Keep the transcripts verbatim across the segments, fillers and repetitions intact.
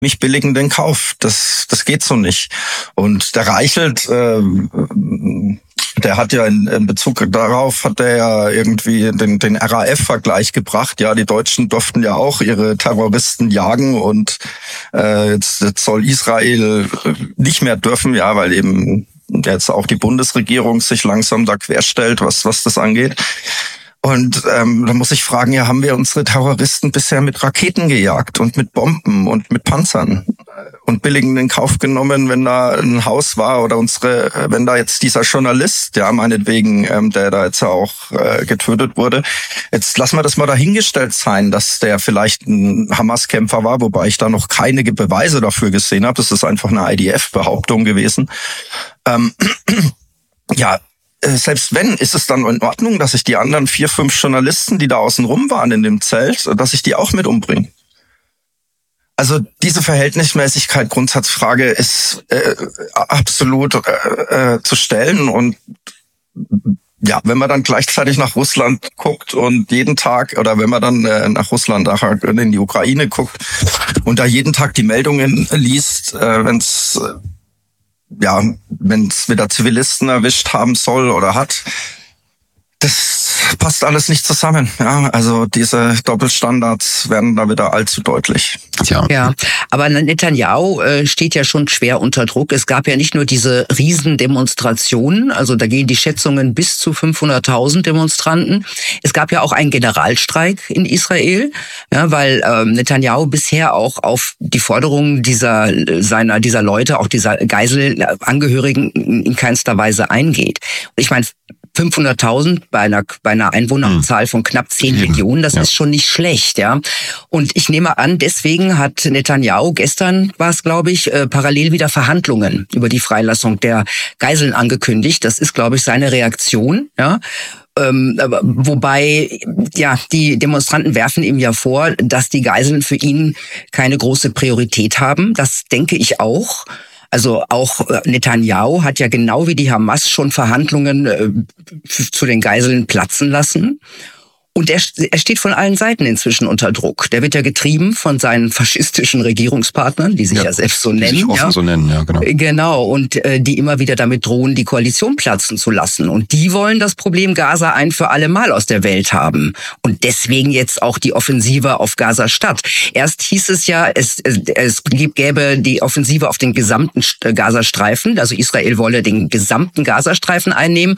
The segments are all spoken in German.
nicht billigen den Kauf. Das, das geht so nicht. Und der Reichelt, äh, der hat ja in, in Bezug darauf, hat er ja irgendwie den, den R A F-Vergleich gebracht. Ja, die Deutschen durften ja auch ihre Terroristen jagen und äh, jetzt, jetzt soll Israel nicht mehr dürfen, ja, weil eben jetzt auch die Bundesregierung sich langsam da querstellt, was, was das angeht. Und ähm, da muss ich fragen, ja, haben wir unsere Terroristen bisher mit Raketen gejagt und mit Bomben und mit Panzern und billigen in Kauf genommen, wenn da ein Haus war oder unsere, wenn da jetzt dieser Journalist, ja, meinetwegen, ähm, der da jetzt auch äh, getötet wurde, jetzt lassen wir das mal dahingestellt sein, dass der vielleicht ein Hamas-Kämpfer war, wobei ich da noch keine Beweise dafür gesehen habe. Das ist einfach eine I D F-Behauptung gewesen. Ähm, ja, selbst wenn, ist es dann in Ordnung, dass ich die anderen vier, fünf Journalisten, die da außen rum waren in dem Zelt, dass ich die auch mit umbringe? Also diese Verhältnismäßigkeit, Grundsatzfrage ist äh, absolut äh, äh, zu stellen. Und ja, wenn man dann gleichzeitig nach Russland guckt und jeden Tag, oder wenn man dann äh, nach Russland, nachher in die Ukraine guckt und da jeden Tag die Meldungen liest, äh, wenn es äh, ja, wenn es wieder Zivilisten erwischt haben soll oder hat, das passt alles nicht zusammen. Ja, also diese Doppelstandards werden da wieder allzu deutlich. Tja. Ja, aber Netanyahu äh, steht ja schon schwer unter Druck. Es gab ja nicht nur diese Riesendemonstrationen, also da gehen die Schätzungen bis zu fünfhunderttausend Demonstranten. Es gab ja auch einen Generalstreik in Israel, ja, weil äh, Netanyahu bisher auch auf die Forderungen dieser seiner dieser Leute, auch dieser Geiselangehörigen in keinster Weise eingeht. Und ich meine, fünfhunderttausend bei einer, bei einer Einwohnerzahl von knapp zehn Millionen, das ja. ist schon nicht schlecht, ja. Und ich nehme an, deswegen hat Netanyahu, gestern war es, glaube ich, äh, parallel wieder Verhandlungen über die Freilassung der Geiseln angekündigt. Das ist, glaube ich, seine Reaktion, ja. Ähm, wobei, ja, die Demonstranten werfen ihm ja vor, dass die Geiseln für ihn keine große Priorität haben. Das denke ich auch. Also auch Netanyahu hat ja genau wie die Hamas schon Verhandlungen äh, zu den Geiseln platzen lassen. Und er, er steht von allen Seiten inzwischen unter Druck. Der wird ja getrieben von seinen faschistischen Regierungspartnern, die sich ja, ja selbst so nennen. Die sich offen ja. so nennen, ja, genau. Genau, und äh, die immer wieder damit drohen, die Koalition platzen zu lassen. Und die wollen das Problem Gaza ein für alle Mal aus der Welt haben. Und deswegen jetzt auch die Offensive auf Gaza-Stadt. Erst hieß es ja, es, es, es gäbe die Offensive auf den gesamten Gazastreifen. Also Israel wolle den gesamten Gazastreifen einnehmen.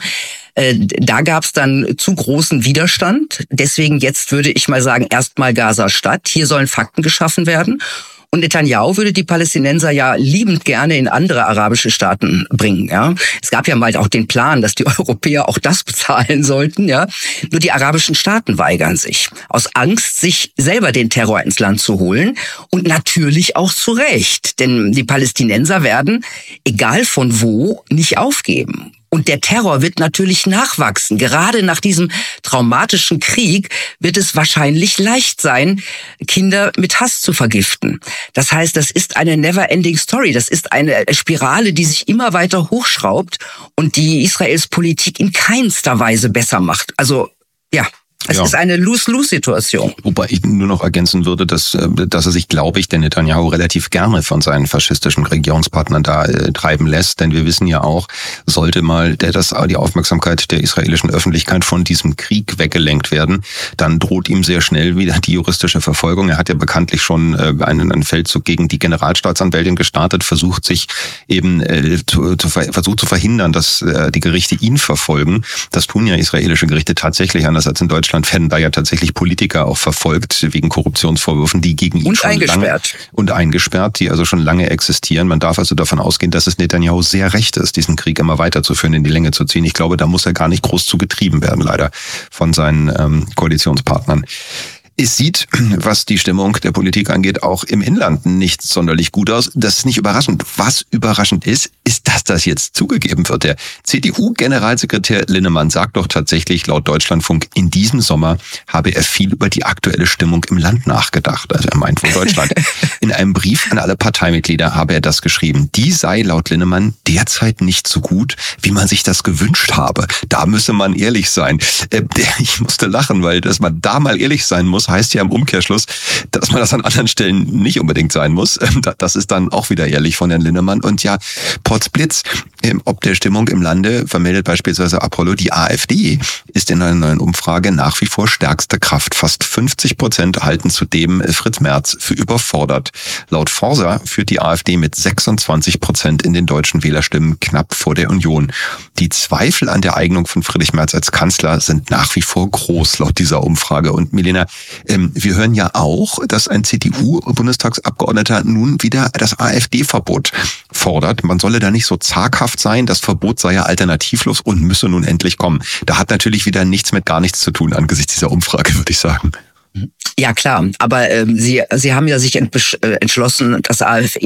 Da gab es dann zu großen Widerstand. Deswegen jetzt würde ich mal sagen, erstmal Gaza-Stadt. Hier sollen Fakten geschaffen werden. Und Netanyahu würde die Palästinenser ja liebend gerne in andere arabische Staaten bringen. Ja, es gab ja mal auch den Plan, dass die Europäer auch das bezahlen sollten. Ja, nur die arabischen Staaten weigern sich aus Angst, sich selber den Terror ins Land zu holen. Und natürlich auch zu Recht, denn die Palästinenser werden, egal von wo, nicht aufgeben. Und der Terror wird natürlich nachwachsen. Gerade nach diesem traumatischen Krieg wird es wahrscheinlich leicht sein, Kinder mit Hass zu vergiften. Das heißt, das ist eine never-ending Story. Das ist eine Spirale, die sich immer weiter hochschraubt und die Israels Politik in keinster Weise besser macht. Also, ja. Es ja. ist eine Lose-Lose-Situation. Wobei ich nur noch ergänzen würde, dass, dass er sich, glaube ich, der Netanyahu relativ gerne von seinen faschistischen Regierungspartnern da äh, treiben lässt. Denn wir wissen ja auch, sollte mal der, das, die Aufmerksamkeit der israelischen Öffentlichkeit von diesem Krieg weggelenkt werden, dann droht ihm sehr schnell wieder die juristische Verfolgung. Er hat ja bekanntlich schon äh, einen, einen Feldzug gegen die Generalstaatsanwältin gestartet, versucht sich eben äh, zu, zu, versucht zu verhindern, dass äh, die Gerichte ihn verfolgen. Das tun ja israelische Gerichte tatsächlich, anders als in Deutschland. Werden da ja tatsächlich Politiker auch verfolgt wegen Korruptionsvorwürfen, die gegen ihn und schon eingesperrt. lange und eingesperrt, die also schon lange existieren. Man darf also davon ausgehen, dass es Netanyahu sehr recht ist, diesen Krieg immer weiterzuführen, in die Länge zu ziehen. Ich glaube, da muss er gar nicht groß zu getrieben werden, leider von seinen ähm, Koalitionspartnern. Es sieht, was die Stimmung der Politik angeht, auch im Inland nicht sonderlich gut aus. Das ist nicht überraschend. Was überraschend ist, ist, dass das jetzt zugegeben wird. Der C D U-Generalsekretär Linnemann sagt doch tatsächlich laut Deutschlandfunk, in diesem Sommer habe er viel über die aktuelle Stimmung im Land nachgedacht. Also er meint wohl Deutschland. In einem Brief an alle Parteimitglieder habe er das geschrieben. Die sei laut Linnemann derzeit nicht so gut, wie man sich das gewünscht habe. Da müsse man ehrlich sein. Ich musste lachen, weil dass man da mal ehrlich sein muss, muss, heißt ja im Umkehrschluss, dass man das an anderen Stellen nicht unbedingt sein muss. Das ist dann auch wieder ehrlich von Herrn Linnemann. Und ja, Potzblitz, ob der Stimmung im Lande, vermeldet beispielsweise Apollo, die AfD ist in einer neuen Umfrage nach wie vor stärkste Kraft. Fast fünfzig Prozent halten zudem Fritz Merz für überfordert. Laut Forsa führt die AfD mit sechsundzwanzig Prozent in den deutschen Wählerstimmen knapp vor der Union. Die Zweifel an der Eignung von Friedrich Merz als Kanzler sind nach wie vor groß, laut dieser Umfrage. Und Milena, ähm, wir hören ja auch, dass ein C D U-Bundestagsabgeordneter nun wieder das AfD-Verbot fordert. Man solle da nicht so zaghaft sein, das Verbot sei ja alternativlos und müsse nun endlich kommen. Da hat natürlich wieder nichts mit gar nichts zu tun angesichts dieser Umfrage, würde ich sagen. Ja klar, aber ähm, Sie Sie haben ja sich entbesch- äh, entschlossen, das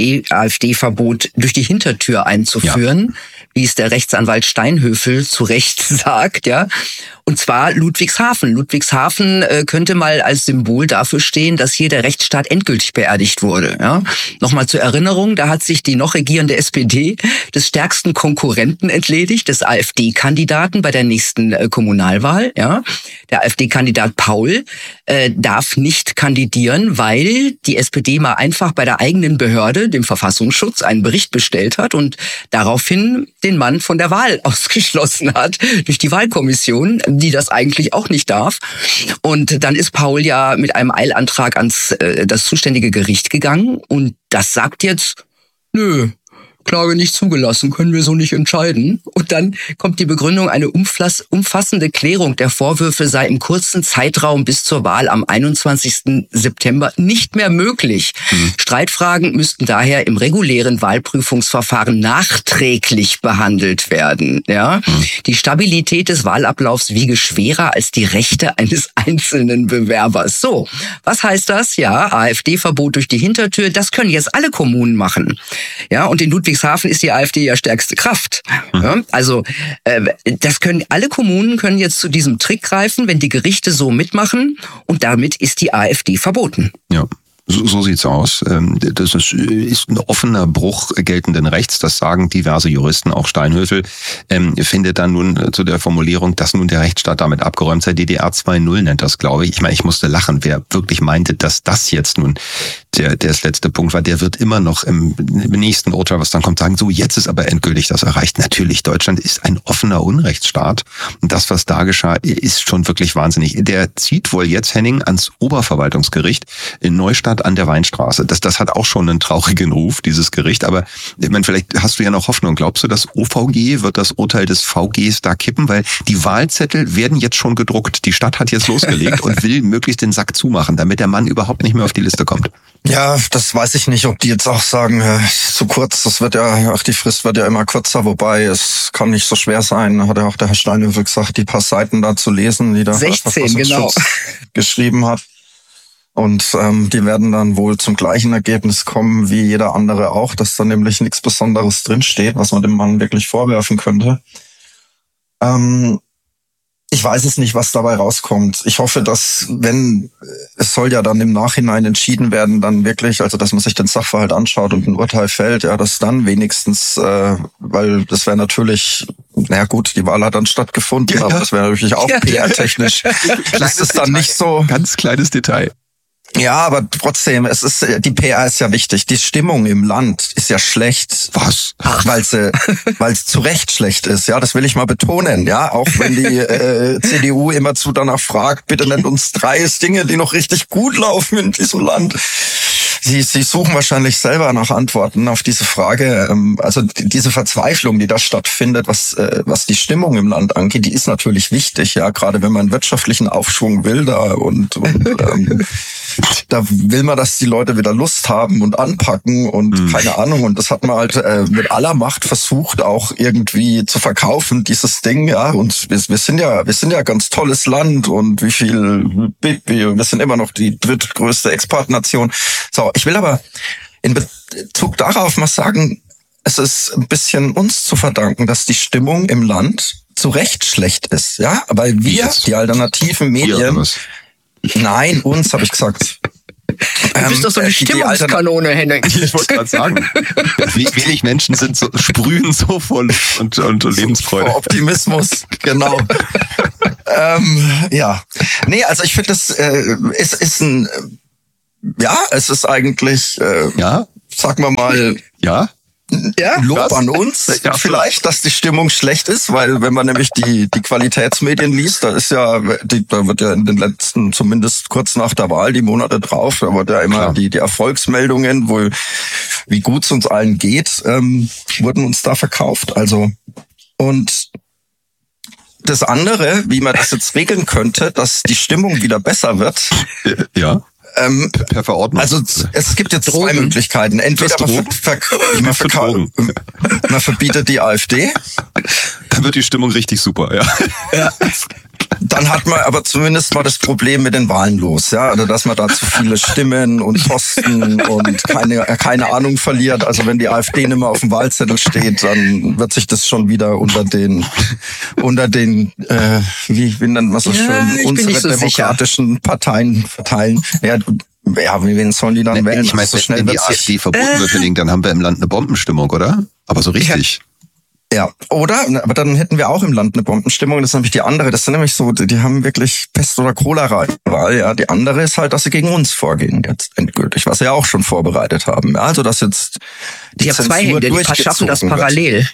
AfD-Verbot durch die Hintertür einzuführen, ja. Wie es der Rechtsanwalt Steinhöfel zu Recht sagt, ja. Und zwar Ludwigshafen. Ludwigshafen äh, könnte mal als Symbol dafür stehen, dass hier der Rechtsstaat endgültig beerdigt wurde. Ja? Nochmal zur Erinnerung, da hat sich die noch regierende S P D des stärksten Konkurrenten entledigt, des AfD-Kandidaten bei der nächsten äh, Kommunalwahl. Ja? Der AfD-Kandidat Paul äh, darf nicht kandidieren, weil die S P D mal einfach bei der eigenen Behörde, dem Verfassungsschutz, einen Bericht bestellt hat und daraufhin den Mann von der Wahl ausgeschlossen hat durch die Wahlkommission, die das eigentlich auch nicht darf. Und dann ist Paul ja mit einem Eilantrag ans äh, das zuständige Gericht gegangen und das sagt jetzt, nö, Klage nicht zugelassen, können wir so nicht entscheiden. Und dann kommt die Begründung, eine umfassende Klärung der Vorwürfe sei im kurzen Zeitraum bis zur Wahl am einundzwanzigsten September nicht mehr möglich. Mhm. Streitfragen müssten daher im regulären Wahlprüfungsverfahren nachträglich behandelt werden. Ja? Mhm. Die Stabilität des Wahlablaufs wiege schwerer als die Rechte eines einzelnen Bewerbers. So, was heißt das? Ja, AfD-Verbot durch die Hintertür, das können jetzt alle Kommunen machen. Ja, und in Ludwigshafen ist die AfD ja stärkste Kraft. Ja, also äh, das können alle Kommunen können jetzt zu diesem Trick greifen, wenn die Gerichte so mitmachen und damit ist die AfD verboten. Ja. So, so sieht's aus. Das ist, ist ein offener Bruch geltenden Rechts. Das sagen diverse Juristen, auch Steinhöfel, ähm, findet dann nun zu der Formulierung, dass nun der Rechtsstaat damit abgeräumt sei. D D R zwei Punkt null nennt das, glaube ich. Ich meine, ich musste lachen. Wer wirklich meinte, dass das jetzt nun der, der das letzte Punkt war, der wird immer noch im, im nächsten Urteil, was dann kommt, sagen, so, jetzt ist aber endgültig das erreicht. Natürlich, Deutschland ist ein offener Unrechtsstaat. Und das, was da geschah, ist schon wirklich wahnsinnig. Der zieht wohl jetzt, Henning, ans Oberverwaltungsgericht in Neustadt an der Weinstraße. Das, das hat auch schon einen traurigen Ruf, dieses Gericht. Aber ich meine, vielleicht hast du ja noch Hoffnung. Glaubst du, das O V G wird das Urteil des V Gs da kippen? Weil die Wahlzettel werden jetzt schon gedruckt. Die Stadt hat jetzt losgelegt und will möglichst den Sack zumachen, damit der Mann überhaupt nicht mehr auf die Liste kommt. Ja, das weiß ich nicht, ob die jetzt auch sagen, äh, zu kurz, das wird ja, ach, die Frist wird ja immer kürzer, wobei es kann nicht so schwer sein, hat ja auch der Herr Steinhöfel gesagt, die paar Seiten da zu lesen, die der sechzehn, genau. geschrieben hat. Und ähm, die werden dann wohl zum gleichen Ergebnis kommen wie jeder andere auch, dass da nämlich nichts Besonderes drinsteht, was man dem Mann wirklich vorwerfen könnte. Ähm, Ich weiß es nicht, was dabei rauskommt. Ich hoffe, dass, wenn, es soll ja dann im Nachhinein entschieden werden, dann wirklich, also dass man sich den Sachverhalt anschaut und ein Urteil fällt, ja, dass dann wenigstens, äh, weil das wäre natürlich, naja gut, die Wahl hat dann stattgefunden, ja, aber das wäre natürlich auch P R-technisch. Das ist dann nicht so. Ganz kleines Detail. Ja, aber trotzdem, es ist, die P R ist ja wichtig. Die Stimmung im Land ist ja schlecht. Was? Weil sie, weil es zu Recht schlecht ist. Ja, das will ich mal betonen. Ja, auch wenn die äh, C D U immerzu danach fragt, bitte nennt uns drei Dinge, die noch richtig gut laufen in diesem Land. Sie, Sie suchen wahrscheinlich selber nach Antworten auf diese Frage. Also diese Verzweiflung, die da stattfindet, was was die Stimmung im Land angeht, die ist natürlich wichtig, ja, gerade wenn man einen wirtschaftlichen Aufschwung will da und, und ähm, da will man, dass die Leute wieder Lust haben und anpacken und mhm. keine Ahnung. Und das hat man halt äh, mit aller Macht versucht, auch irgendwie zu verkaufen, dieses Ding, ja. Und wir, wir sind ja, wir sind ja ganz tolles Land und wie viel, wir sind immer noch die drittgrößte Exportnation. So, ich will aber in Bezug darauf mal sagen, es ist ein bisschen uns zu verdanken, dass die Stimmung im Land zu Recht schlecht ist, ja. Weil wir, die alternativen Medien, nein, uns habe ich gesagt. Du bist doch so eine ähm, die- die Stimmungskanone, Henning. Ich wollte gerade sagen, wie wenig Menschen sind so, sprühen so vor Lust und, und Lebensfreude. Vor Optimismus, genau. ähm, ja, nee, also ich finde, das äh, ist, ist ein, äh, ja, es ist eigentlich, äh, Ja? sagen wir mal, Ja? Ja? Lob Was? an uns Ja, vielleicht, dass die Stimmung schlecht ist, weil wenn man nämlich die die Qualitätsmedien liest, da ist ja, die, da wird ja in den letzten, zumindest kurz nach der Wahl, die Monate drauf, da wird ja immer Klar. die die Erfolgsmeldungen, wohl wie gut es uns allen geht, ähm, wurden uns da verkauft. Also und das andere, wie man das jetzt regeln könnte, dass die Stimmung wieder besser wird. Ja? Ähm, Per Verordnung. also es gibt jetzt zwei Drogen. Möglichkeiten. Entweder Das man, Drogen. ver ver man, Für verkau- Drogen. man verbietet die AfD. Dann wird die Stimmung richtig super, ja. Ja. Dann hat man aber zumindest mal das Problem mit den Wahlen los, ja, also dass man da zu viele Stimmen und Posten und keine keine Ahnung verliert. Also wenn die AfD nicht mehr auf dem Wahlzettel steht, dann wird sich das schon wieder unter den unter den äh, wie, wie nennt man so Ja, schön ich bin unsere nicht so demokratischen Parteien verteilen. Ja, ja, wen sollen die dann wählen? Ich meine, so schnell wenn die wird sich AfD verboten wird, Henning, dann haben wir im Land eine Bombenstimmung, oder? Aber so richtig. Ja, oder? Aber dann hätten wir auch im Land eine Bombenstimmung. Das ist nämlich die andere. Das sind nämlich so, die haben wirklich Pest oder Cholera-Wahl. Ja, die andere ist halt, dass sie gegen uns vorgehen jetzt endgültig, was sie ja auch schon vorbereitet haben. Ja, also dass jetzt die Die haben zwei Zensur Hände, die schaffen das durchgezogen wird. parallel.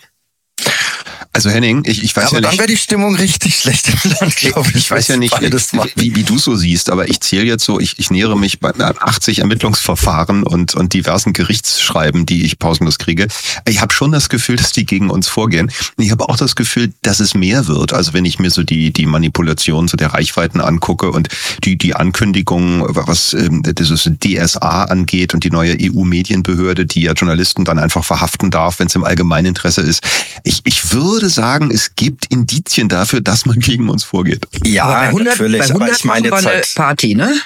Also Henning, ich, ich weiß Aber ja dann nicht. wäre die Stimmung richtig schlecht im Land, glaube ich. Ich weiß ja nicht, beides machen. wie, wie du so siehst, aber ich zähle jetzt so, ich, ich nähere mich bei achtzig Ermittlungsverfahren und, und diversen Gerichtsschreiben, die ich pausenlos kriege. Ich habe schon das Gefühl, dass die gegen uns vorgehen. Ich habe auch das Gefühl, dass es mehr wird. Also wenn ich mir so die, die Manipulation so der Reichweiten angucke und die, die Ankündigungen, was ähm, dieses D S A angeht und die neue E U-Medienbehörde, die ja Journalisten dann einfach verhaften darf, wenn es im Allgemeininteresse ist. Ich, ich würde sagen, es gibt Indizien dafür, dass man gegen uns vorgeht. Ja, Aber bei hundert, natürlich. bei Aber hundert ich meine machen jetzt wir eine halt, Party, ne?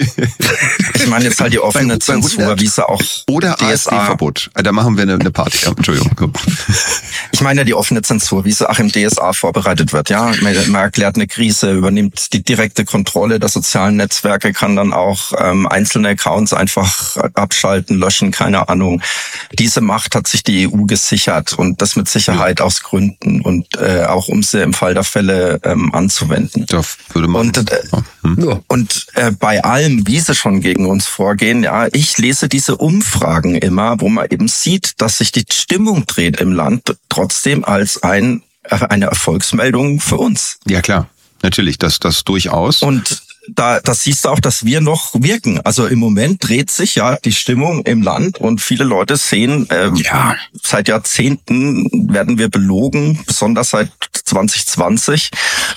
ich meine jetzt halt die offene Bei- bei Zensur, hundert. wie es auch Oder D S A AfD-Verbot. Da machen wir eine, eine Party. Ja, Entschuldigung. Komm. Ich meine ja die offene Zensur, wie sie auch im D S A vorbereitet wird. Ja, man, man erklärt eine Krise, übernimmt die direkte Kontrolle der sozialen Netzwerke, kann dann auch ähm, einzelne Accounts einfach abschalten, löschen, keine Ahnung. Diese Macht hat sich die E U gesichert und das mit Sicherheit aus Gründen und äh, auch um sie im Fall der Fälle ähm, anzuwenden. Da würde man. Und, äh, hm. Ja. Und äh, bei allem, wie sie schon gegen uns vorgehen, ja, ich lese diese Umfragen immer, wo man eben sieht, dass sich die Stimmung dreht im Land, trotzdem als ein eine Erfolgsmeldung für uns. Ja, klar. Natürlich, das, das durchaus. Und da, das siehst du auch, dass wir noch wirken. Also im Moment dreht sich ja die Stimmung im Land und viele Leute sehen, äh, Ja. seit Jahrzehnten werden wir belogen, besonders seit zwanzig zwanzig.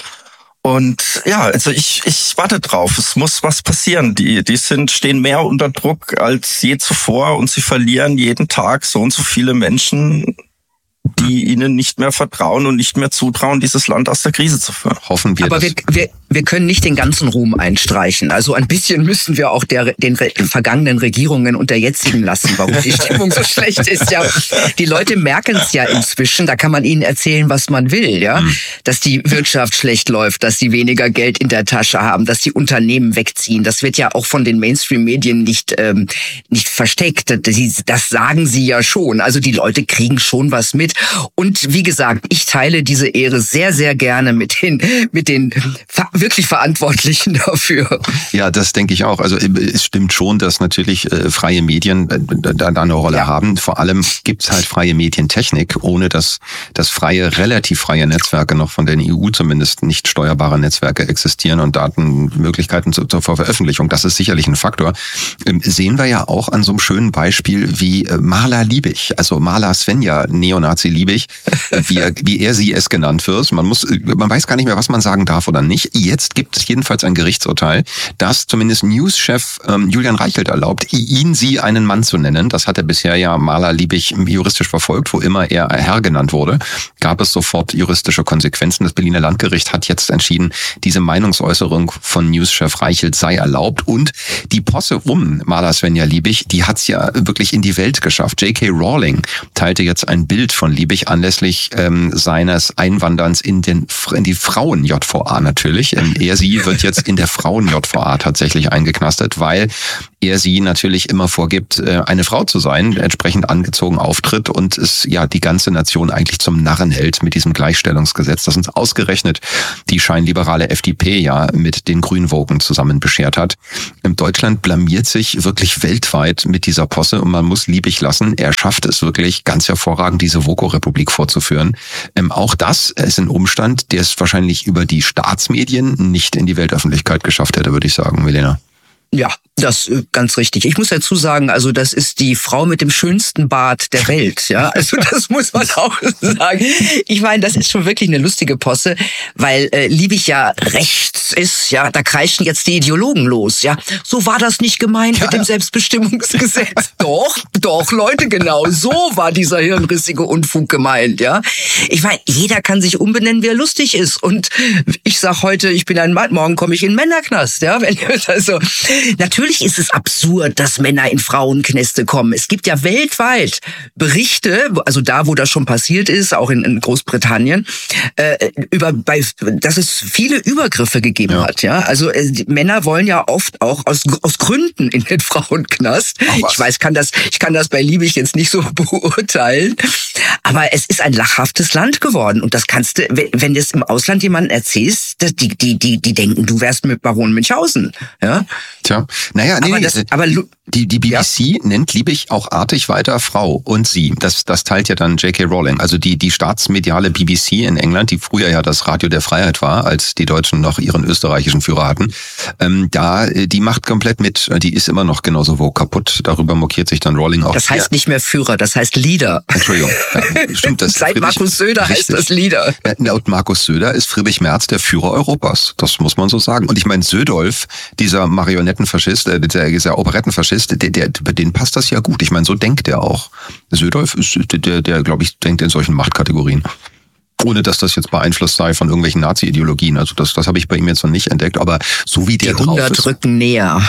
Und ja, also ich ich warte drauf. Es muss was passieren. Die die sind stehen mehr unter Druck als je zuvor und sie verlieren jeden Tag so und so viele Menschen, die ihnen nicht mehr vertrauen und nicht mehr zutrauen, dieses Land aus der Krise zu führen. Hoffen wir, Aber dass wir, wir, wir können nicht den ganzen Ruhm einstreichen. Also ein bisschen müssen wir auch der, den re vergangenen Regierungen und der jetzigen lassen, warum die Stimmung so schlecht ist. Ja, die Leute merken es ja inzwischen. Da kann man ihnen erzählen, was man will. Ja, hm. Dass die Wirtschaft schlecht läuft, dass sie weniger Geld in der Tasche haben, dass die Unternehmen wegziehen. Das wird ja auch von den Mainstream-Medien nicht ähm, nicht versteckt. Das, das sagen sie ja schon. Also die Leute kriegen schon was mit. Und wie gesagt, ich teile diese Ehre sehr, sehr gerne mit den mit den wirklich Verantwortlichen dafür. Ja, das denke ich auch. Also es stimmt schon, dass natürlich äh, freie Medien äh, da, da eine Rolle ja. haben. Vor allem gibt's halt freie Medientechnik, ohne dass das freie, relativ freie Netzwerke noch von der E U zumindest nicht steuerbare Netzwerke existieren und Datenmöglichkeiten zur, zur Veröffentlichung. Das ist sicherlich ein Faktor. Ähm, sehen wir ja auch an so einem schönen Beispiel wie äh, Marla Liebig, also Marla Svenja, Neonazi Liebig, wie er, wie er sie es genannt wird. Man muss, man weiß gar nicht mehr, was man sagen darf oder nicht. Jetzt gibt es jedenfalls ein Gerichtsurteil, das zumindest News-Chef ähm, Julian Reichelt erlaubt, ihn, sie einen Mann zu nennen. Das hat er bisher ja Marla Liebig juristisch verfolgt, wo immer er Herr genannt wurde. Gab es sofort juristische Konsequenzen. Das Berliner Landgericht hat jetzt entschieden, diese Meinungsäußerung von News-Chef Reichelt sei erlaubt. Und die Posse um Marla Svenja Liebig, die hat's ja wirklich in die Welt geschafft. J K Rowling teilte jetzt ein Bild von Liebig anlässlich ähm, seines Einwanderns in, den, in die Frauen-J V A natürlich. Ähm, er, sie wird jetzt in der Frauen-J V A tatsächlich eingeknastet, weil er sie natürlich immer vorgibt, eine Frau zu sein, entsprechend angezogen auftritt und es ja die ganze Nation eigentlich zum Narren hält mit diesem Gleichstellungsgesetz, das uns ausgerechnet die scheinliberale F D P ja mit den Grünwogen zusammen beschert hat. In Deutschland blamiert sich wirklich weltweit mit dieser Posse und man muss liebig lassen, er schafft es wirklich ganz hervorragend, diese Voko-Republik vorzuführen. Ähm, auch das ist ein Umstand, der es wahrscheinlich über die Staatsmedien nicht in die Weltöffentlichkeit geschafft hätte, würde ich sagen, Milena. Ja, das äh, ganz richtig. Ich muss dazu sagen, also das ist die Frau mit dem schönsten Bart der Welt, ja. Also das muss man auch sagen. Ich meine, das ist schon wirklich eine lustige Posse, weil äh, Liebig ja rechts ist, ja. Da kreischen jetzt die Ideologen los, ja. So war das nicht gemeint ja, mit dem Selbstbestimmungsgesetz. Doch, doch, Leute, genau so war dieser hirnrissige Unfug gemeint, ja. Ich meine, jeder kann sich umbenennen, wie er lustig ist. Und ich sag heute, ich bin ein Mann, morgen komme ich in den Männerknast, ja. Wenn also natürlich ist es absurd, dass Männer in Frauenknäste kommen. Es gibt ja weltweit Berichte, also da, wo das schon passiert ist, auch in, in Großbritannien, äh, über, bei, dass es viele Übergriffe gegeben ja. hat. Ja, also äh, die Männer wollen ja oft auch aus, aus Gründen in den Frauenknast. Ich weiß, kann das, ich kann das bei Liebig jetzt nicht so beurteilen, aber es ist ein lachhaftes Land geworden und das kannst du, wenn du es im Ausland jemandem erzählst, die, die, die, die denken, du wärst mit Baron Münchhausen. Ja. Tja, naja, nee, aber das, aber die, die B B C ja. nennt Liebig auch artig weiter Frau und sie. Das, das teilt ja dann J K Rowling. Also die, die staatsmediale B B C in England, die früher ja das Radio der Freiheit war, als die Deutschen noch ihren österreichischen Führer hatten, ähm, da, die macht komplett mit. Die ist immer noch genauso wo kaputt. Darüber mokiert sich dann Rowling auch. Das heißt ja. nicht mehr Führer, das heißt Leader. Entschuldigung. Ja, stimmt, das Seit Friedrich, Markus Söder richtig. heißt das Leader. Laut Markus Söder ist Friedrich Merz der Führer Europas. Das muss man so sagen. Und ich meine, Södolf, dieser Marionettenfaschist, äh, der, dieser Operettenfaschist, der, der, bei denen passt das ja gut. Ich meine, so denkt er auch. Södolf ist der, der, der glaube ich, denkt in solchen Machtkategorien. Ohne dass das jetzt beeinflusst sei von irgendwelchen Nazi-Ideologien. Also das, das habe ich bei ihm jetzt noch nicht entdeckt. Aber so wie der die drauf ist... Die hundert rücken näher.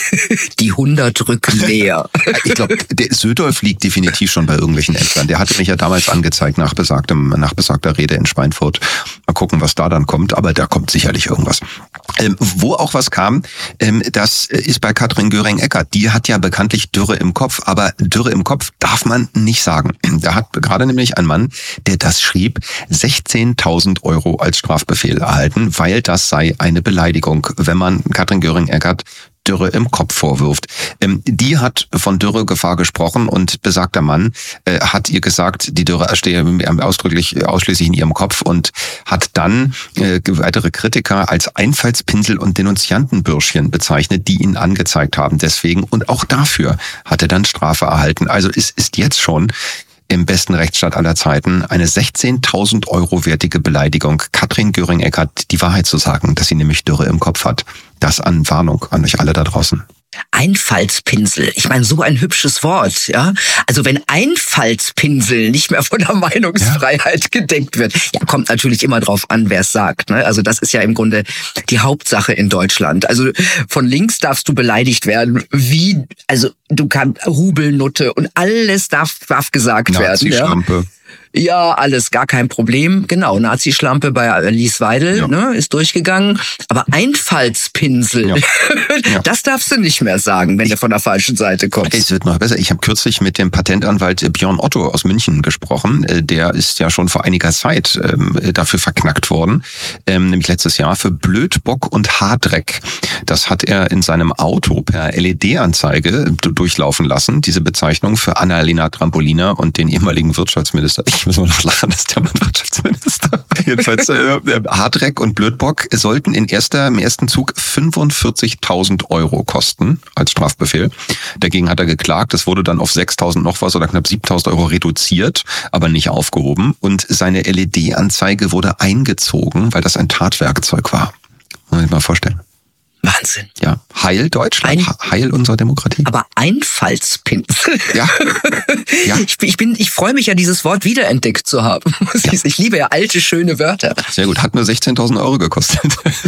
Die hundert rücken näher. Ich glaube, der Södolf liegt definitiv schon bei irgendwelchen Ämtern. Der hatte mich ja damals angezeigt nach besagtem, nach besagter Rede in Schweinfurt. Mal gucken, was da dann kommt. Aber da kommt sicherlich irgendwas. Ähm, wo auch was kam, ähm, das ist bei Katrin Göring-Eckardt. Die hat ja bekanntlich Dürre im Kopf. Aber Dürre im Kopf darf man nicht sagen. Da hat gerade nämlich ein Mann, der das schrieb, sechzehntausend Euro als Strafbefehl erhalten, weil das sei eine Beleidigung, wenn man Katrin Göring-Eckardt Dürre im Kopf vorwirft. Ähm, die hat von Dürregefahr gesprochen und besagter Mann äh, hat ihr gesagt, die Dürre stehe ausdrücklich ausschließlich in ihrem Kopf und hat dann äh, weitere Kritiker als Einfallspinsel und Denunziantenbürschchen bezeichnet, die ihn angezeigt haben deswegen und auch dafür hat er dann Strafe erhalten. Also es ist jetzt schon im besten Rechtsstaat aller Zeiten eine sechzehntausend Euro wertige Beleidigung, Katrin Göring-Eckardt die Wahrheit zu sagen, dass sie nämlich Dürre im Kopf hat. Das an Warnung an euch alle da draußen. Einfallspinsel. Ich meine, so ein hübsches Wort, ja. Also wenn Einfallspinsel nicht mehr von der Meinungsfreiheit ja. gedeckt wird, ja, kommt natürlich immer drauf an, wer es sagt. Ne? Also das ist ja im Grunde die Hauptsache in Deutschland. Also von links darfst du beleidigt werden, wie, also du kannst Rubelnutte und alles darf, darf gesagt werden. Nazi-Schlampe. Ja. Ja, alles gar kein Problem. Genau, Nazi-Schlampe bei Alice Weidel ja. ne, ist durchgegangen. Aber Einfallspinsel, ja. Ja. das darfst du nicht mehr sagen, wenn ich, du von der falschen Seite kommst. Es wird noch besser. Ich habe kürzlich mit dem Patentanwalt Björn Otto aus München gesprochen. Der ist ja schon vor einiger Zeit ähm, dafür verknackt worden, ähm, nämlich letztes Jahr für Blödbock und Haardreck. Das hat er in seinem Auto per L E D-Anzeige durchlaufen lassen, diese Bezeichnung für Annalena Trampolina und den ehemaligen Wirtschaftsminister. Ich muss mal noch lachen, das ist der Wirtschaftsminister. Jedenfalls, äh, Haardreck und Blödbock sollten in erster, im ersten Zug fünfundvierzigtausend Euro kosten als Strafbefehl. Dagegen hat er geklagt. Das wurde dann auf sechstausend noch was oder knapp siebentausend Euro reduziert, aber nicht aufgehoben. Und seine L E D-Anzeige wurde eingezogen, weil das ein Tatwerkzeug war. Muss man sich mal vorstellen. Wahnsinn. Ja, heil Deutschland, Ein, heil unserer Demokratie. Aber Einfallspinsel. Ja. ja. Ich, ich bin, ich freue mich ja, dieses Wort wiederentdeckt zu haben. Ja. Ich liebe ja alte, schöne Wörter. Sehr gut, hat nur sechzehntausend Euro gekostet.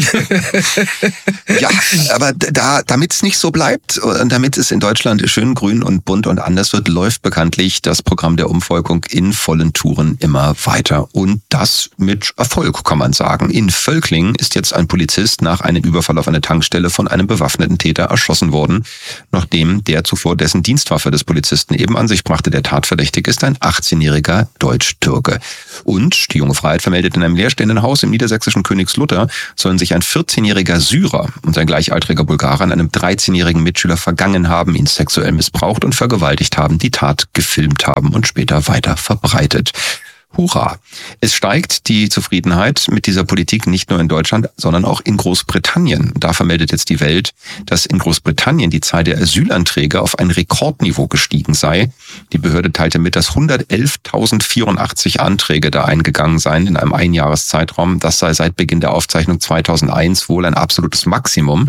Ja, aber da, damit es nicht so bleibt und damit es in Deutschland schön grün und bunt und anders wird, läuft bekanntlich das Programm der Umvolkung in vollen Touren immer weiter. Und das mit Erfolg, kann man sagen. In Völklingen ist jetzt ein Polizist nach einem Überfall auf eine Tankstelle Tankstelle von einem bewaffneten Täter erschossen worden, nachdem der zuvor dessen Dienstwaffe des Polizisten eben an sich brachte. Der Tatverdächtige ist ein achtzehnjähriger Deutsch-Türke. Und die Junge Freiheit vermeldet, in einem leerstehenden Haus im niedersächsischen Königslutter sollen sich ein vierzehnjähriger Syrer und ein gleichaltriger Bulgarer an einem dreizehnjährigen Mitschüler vergangen haben, ihn sexuell missbraucht und vergewaltigt haben, die Tat gefilmt haben und später weiter verbreitet. Hurra! Es steigt die Zufriedenheit mit dieser Politik nicht nur in Deutschland, sondern auch in Großbritannien. Da vermeldet jetzt die Welt, dass in Großbritannien die Zahl der Asylanträge auf ein Rekordniveau gestiegen sei. Die Behörde teilte mit, dass hundertelftausendvierundachtzig Anträge da eingegangen seien in einem Einjahreszeitraum. Das sei seit Beginn der Aufzeichnung zweitausendeins wohl ein absolutes Maximum.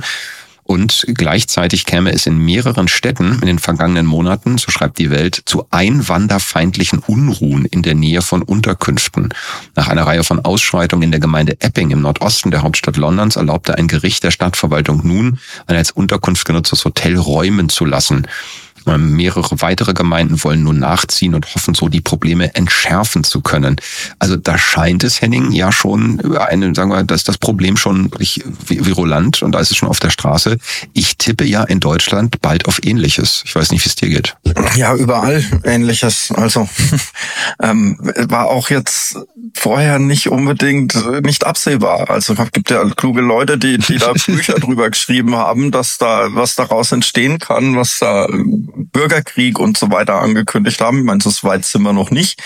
Und gleichzeitig käme es in mehreren Städten in den vergangenen Monaten, so schreibt die Welt, zu einwanderfeindlichen Unruhen in der Nähe von Unterkünften. Nach einer Reihe von Ausschreitungen in der Gemeinde Epping im Nordosten der Hauptstadt Londons erlaubte ein Gericht der Stadtverwaltung nun, ein als Unterkunft genutztes Hotel räumen zu lassen. Mehrere weitere Gemeinden wollen nun nachziehen und hoffen, so die Probleme entschärfen zu können. Also da scheint es, Henning, ja schon eine, sagen wir, dass das Problem schon wirklich virulent und da ist es schon auf der Straße. Ich tippe ja in Deutschland bald auf Ähnliches. Ich weiß nicht, wie es dir geht. Ja, überall Ähnliches. Also ähm, war auch jetzt vorher nicht unbedingt nicht absehbar. Also es gibt ja kluge Leute, die die da Bücher drüber geschrieben haben, dass da was daraus entstehen kann, was da Bürgerkrieg und so weiter angekündigt haben. Ich meine, so weit sind wir noch nicht.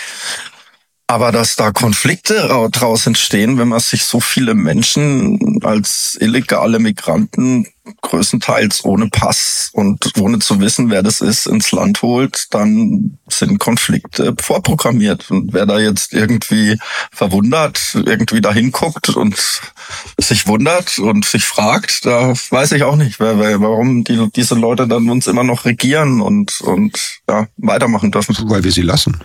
Aber dass da Konflikte daraus entstehen, wenn man sich so viele Menschen als illegale Migranten größtenteils ohne Pass und ohne zu wissen, wer das ist, ins Land holt, dann sind Konflikte vorprogrammiert. Und wer da jetzt irgendwie verwundert, irgendwie da hinguckt und sich wundert und sich fragt, da weiß ich auch nicht, wer, wer, warum die, diese Leute dann uns immer noch regieren und, und ja, weitermachen dürfen. Weil wir sie lassen.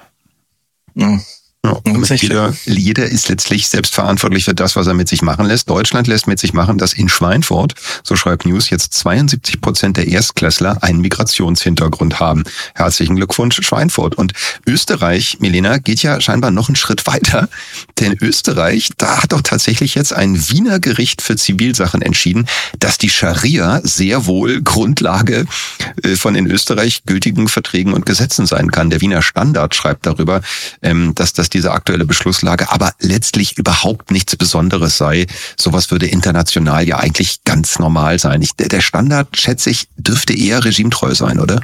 Ja. Ja, jeder, jeder ist letztlich selbstverantwortlich für das, was er mit sich machen lässt. Deutschland lässt mit sich machen, dass in Schweinfurt, so schreibt News, jetzt zweiundsiebzig Prozent der Erstklässler einen Migrationshintergrund haben. Herzlichen Glückwunsch, Schweinfurt. Und Österreich, Milena, geht ja scheinbar noch einen Schritt weiter. Denn Österreich, da hat doch tatsächlich jetzt ein Wiener Gericht für Zivilsachen entschieden, dass die Scharia sehr wohl Grundlage von in Österreich gültigen Verträgen und Gesetzen sein kann. Der Wiener Standard schreibt darüber, dass das diese aktuelle Beschlusslage aber letztlich überhaupt nichts Besonderes sei. Sowas würde international ja eigentlich ganz normal sein. Ich, der Standard, schätze ich, dürfte eher regimetreu sein, oder?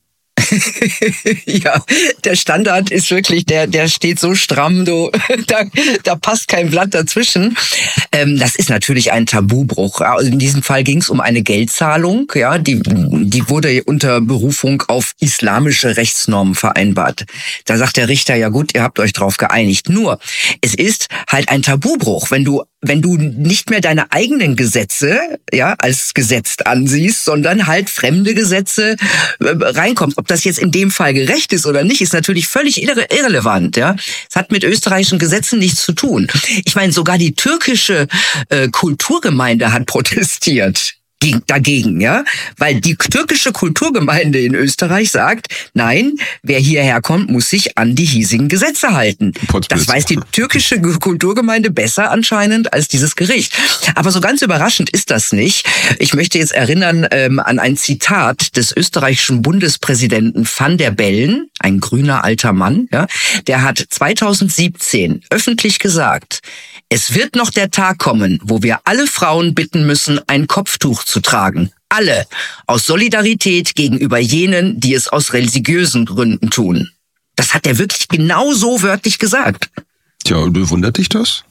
Ja, der Standard ist wirklich, der der steht so stramm, du, da, da passt kein Blatt dazwischen. Ähm, das ist natürlich ein Tabubruch. Also in diesem Fall ging es um eine Geldzahlung, ja, die die wurde unter Berufung auf islamische Rechtsnormen vereinbart. Da sagt der Richter, ja gut, ihr habt euch drauf geeinigt. Nur, es ist halt ein Tabubruch, wenn du wenn du nicht mehr deine eigenen Gesetze, ja, als gesetzt ansiehst, sondern halt fremde Gesetze äh, reinkommst. Ob das jetzt in dem Fall gerecht ist oder nicht, ist natürlich völlig irre- irrelevant, ja. Es hat mit österreichischen Gesetzen nichts zu tun. Ich meine, sogar die türkische äh, Kulturgemeinde hat protestiert dagegen, ja, weil die türkische Kulturgemeinde in Österreich sagt, nein, wer hierher kommt, muss sich an die hiesigen Gesetze halten. Das weiß die türkische Kulturgemeinde besser anscheinend als dieses Gericht. Aber so ganz überraschend ist das nicht. Ich möchte jetzt erinnern ähm, an ein Zitat des österreichischen Bundespräsidenten Van der Bellen, ein grüner alter Mann, ja, der hat zweitausendsiebzehn öffentlich gesagt, es wird noch der Tag kommen, wo wir alle Frauen bitten müssen, ein Kopftuch zu tragen. Alle. Aus Solidarität gegenüber jenen, die es aus religiösen Gründen tun. Das hat er wirklich genau so wörtlich gesagt. Tja, wundert dich das?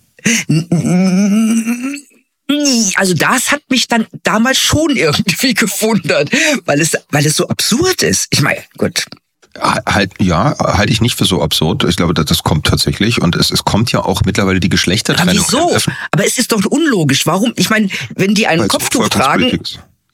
Also das hat mich dann damals schon irgendwie gewundert, weil es, weil es so absurd ist. Ich meine, gut. Halt, ja, halte ich nicht für so absurd. Ich glaube, das, das kommt tatsächlich und es, es kommt ja auch mittlerweile die Geschlechtertrennung. Aber wieso? Aber es ist doch unlogisch. Warum? Ich meine, wenn die ein Kopftuch tragen, ja,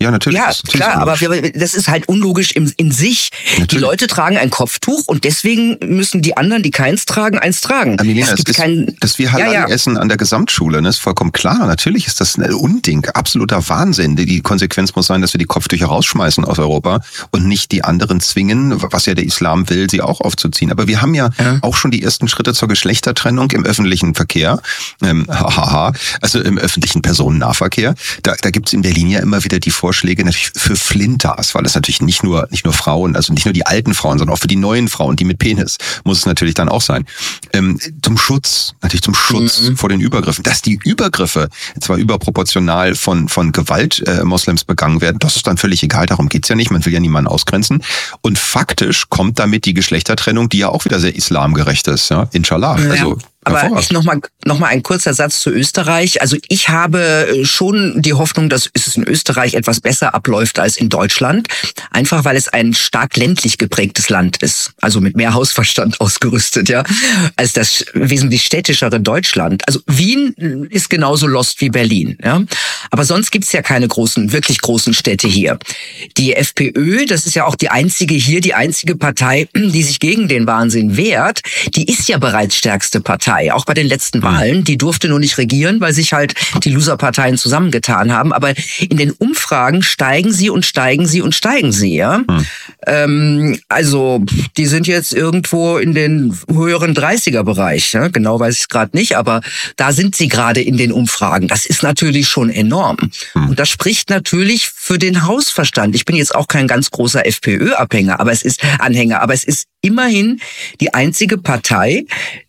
Ja, natürlich. Ja, das ist klar, aber wir, das ist halt unlogisch in, in sich. Natürlich. Die Leute tragen ein Kopftuch und deswegen müssen die anderen, die keins tragen, eins tragen. Milena, es gibt ist, kein, dass wir Halal ja, ja. essen an der Gesamtschule, ne, ist vollkommen klar. Natürlich ist das ein Unding, absoluter Wahnsinn. Die Konsequenz muss sein, dass wir die Kopftücher rausschmeißen aus Europa und nicht die anderen zwingen, was ja der Islam will, sie auch aufzuziehen. Aber wir haben ja, ja. auch schon die ersten Schritte zur Geschlechtertrennung im öffentlichen Verkehr. Ähm, haha, also im öffentlichen Personennahverkehr. Da, da gibt es in Berlin ja immer wieder die Vorschläge natürlich für Flinters, weil es natürlich nicht nur nicht nur Frauen, also nicht nur die alten Frauen, sondern auch für die neuen Frauen, die mit Penis, muss es natürlich dann auch sein. Ähm, zum Schutz, natürlich zum Schutz mhm. vor den Übergriffen. Dass die Übergriffe zwar überproportional von von Gewalt äh, Moslems begangen werden, das ist dann völlig egal, darum geht's ja nicht, man will ja niemanden ausgrenzen. Und faktisch kommt damit die Geschlechtertrennung, die ja auch wieder sehr islamgerecht ist, ja, inshallah. Ja. Also Aber ich noch mal noch mal ein kurzer Satz zu Österreich. Also ich habe schon die Hoffnung, dass es in Österreich etwas besser abläuft als in Deutschland, einfach weil es ein stark ländlich geprägtes Land ist, also mit mehr Hausverstand ausgerüstet, ja, als das wesentlich städtischere Deutschland. Also Wien ist genauso lost wie Berlin, ja. Aber sonst gibt's ja keine großen, wirklich großen Städte hier. Die FPÖ, das ist ja auch die einzige hier, die einzige Partei, die sich gegen den Wahnsinn wehrt, die ist ja bereits stärkste Partei. Auch bei den letzten Wahlen, die durfte nur nicht regieren, weil sich halt die Loserparteien zusammengetan haben. Aber in den Umfragen steigen sie und steigen sie und steigen sie. Ja? Hm. Ähm, also die sind jetzt irgendwo in den höheren dreißiger-Bereich. Ja? Genau weiß ich es gerade nicht, aber da sind sie gerade in den Umfragen. Das ist natürlich schon enorm. Hm. Und das spricht natürlich für den Hausverstand. Ich bin jetzt auch kein ganz großer FPÖ-Abhänger, aber es ist Anhänger, aber es ist immerhin die einzige Partei,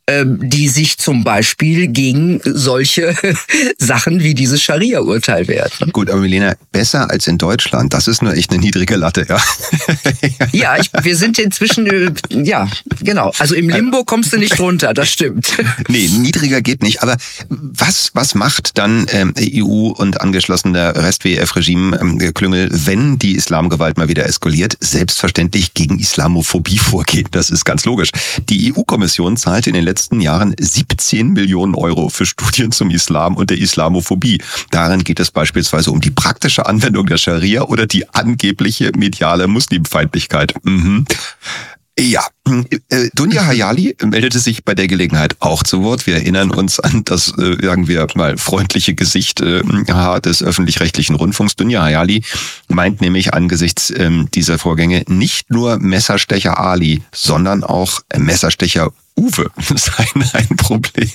die sich zum Beispiel gegen solche Sachen wie dieses Scharia-Urteil wehrt. Gut, aber Milena, besser als in Deutschland, das ist nur echt eine niedrige Latte, ja. Ja, ich, wir sind inzwischen, ja, genau. Also im Limbo kommst du nicht runter, das stimmt. Nee, niedriger geht nicht. Aber was was macht dann ähm, E U und angeschlossener Rest-W E F-Regime-Klüngel, ähm, wenn die Islamgewalt mal wieder eskaliert? Selbstverständlich gegen Islamophobie vorgehen. Das ist ganz logisch. Die E U-Kommission zahlte in den letzten letzten Jahren siebzehn Millionen Euro für Studien zum Islam und der Islamophobie. Darin geht es beispielsweise um die praktische Anwendung der Scharia oder die angebliche mediale Muslimfeindlichkeit. Mhm. Ja, äh, Dunja Hayali meldete sich bei der Gelegenheit auch zu Wort. Wir erinnern uns an das, äh, sagen wir mal, freundliche Gesicht äh, des öffentlich-rechtlichen Rundfunks. Dunja Hayali meint nämlich angesichts äh, dieser Vorgänge nicht nur Messerstecher Ali, sondern auch Messerstecher Uwe seien ein Problem.